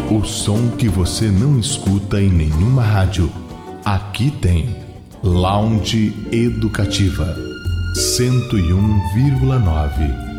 O som que você não escuta em nenhuma rádio. Aqui tem Lounge Educativa 101,9.